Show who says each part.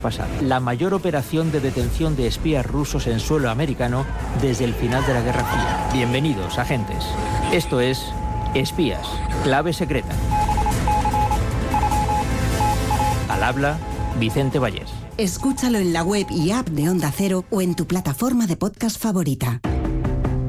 Speaker 1: pasada, la mayor operación de detención de espías rusos en suelo americano desde el final de la Guerra Fría. Bienvenidos, agentes. Esto es Espías, clave secreta. Al habla, Vicente Vallés.
Speaker 2: Escúchalo en la web y app de Onda Cero o en tu plataforma de podcast favorita.